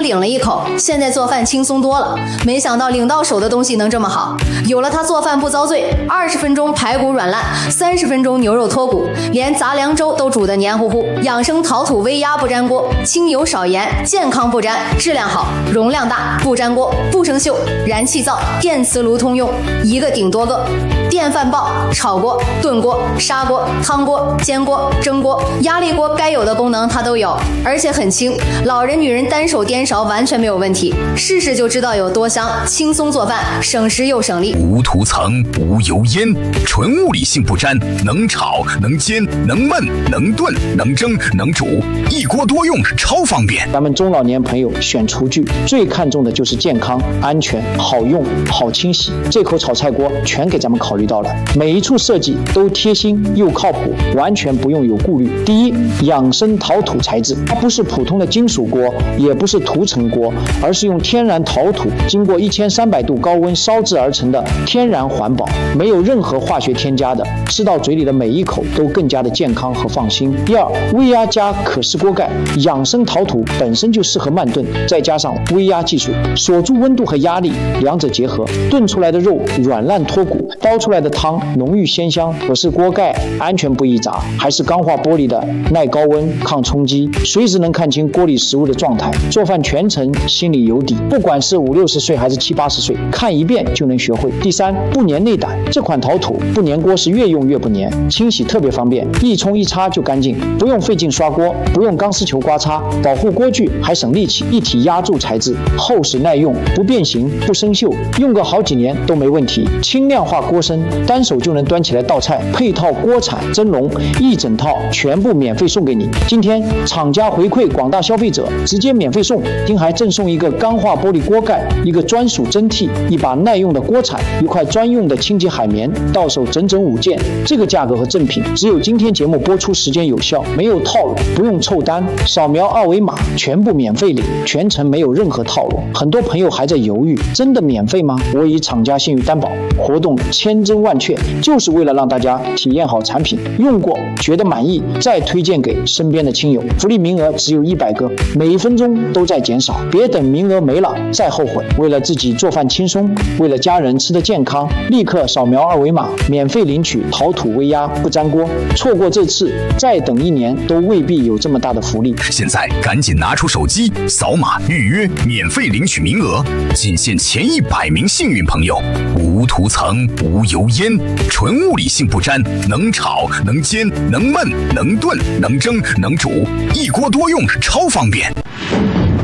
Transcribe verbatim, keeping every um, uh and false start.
领了一口，现在做饭轻松多了。没想到领到手的东西能这么好，有了它做饭不遭罪，二十分钟排骨软烂，三十分钟牛肉脱骨，连杂粮粥都煮得黏糊糊。养生陶土微压不粘锅，清油少盐，健康不粘，质量好，容量大，不粘锅，不生锈，燃气灶、电磁炉通用，一个顶多个。电饭煲、炒锅、炖锅、砂锅、汤锅、煎锅、蒸锅、压力锅该有的功能它都有，而且很轻，老人女人单手颠勺完全没有问题，试试就知道有多香，轻松做饭，省时又省力。 无涂层、无油烟，纯物理性不粘，能炒、能煎、能焖、能炖、能蒸、能煮，一锅多用，超方便。 咱们中老年朋友选厨具最看重的就是健康、安全、好用、好清洗，这口炒菜锅全给咱们考虑到了，每一处设计都贴心又靠谱，完全不用有顾虑。第一，养生陶土材质，它不是普通的金属锅，也不是涂层锅，而是用天然陶土经过一千三百度高温烧制而成的天然环保，没有任何化学添加的，吃到嘴里的每一口都更加的健康和放心。第二，微压加可视锅盖，养生陶土本身就适合慢炖，再加上微压技术，锁住温度和压力，两者结合，炖出来的肉软烂脱骨，煲出来的汤浓郁鲜香。可是锅盖安全不易砸，还是钢化玻璃的，耐高温、抗冲击，随时能看清锅里食物的状态，做饭全程心里有底。不管是五六十岁还是七八十岁，看一遍就能学会。第三，不粘内胆，这款陶土不粘锅是越用越不粘，清洗特别方便，一冲一擦就干净，不用费劲刷锅，不用钢丝球刮擦，保护锅具还省力气。一体压铸材质，厚实耐用，不变形不生锈，用个好几年都没问题。轻量化锅身，单手就能端起来倒菜，配套锅铲、蒸笼，一整套全部免费送给你。今天厂家回馈广大消费者，直接免费送，听还赠送一个钢化玻璃锅盖，一个专属蒸屉，一把耐用的锅铲，一块专用的清洁海绵，到手整整五件。这个价格和赠品只有今天节目播出时间有效，没有套路，不用凑单，扫描二维码全部免费领，全程没有任何套路。很多朋友还在犹豫，真的免费吗？我以厂家信誉担保，活动千真万确，就是为了让大家体验好产品，用过觉得满意，再推荐给身边的亲友。福利名额只有一百个，每一分钟都在减少，别等名额没了再后悔。为了自己做饭轻松，为了家人吃得健康，立刻扫描二维码，免费领取陶土微压不粘锅。错过这次，再等一年都未必有这么大的福利。 现在赶紧拿出手机，扫码预约，免费领取名额，仅限前一百名幸运朋友。无涂层、无油烟，纯物理性不粘，能炒、能煎、能焖、能炖、能蒸、能煮，一锅多用，超方便。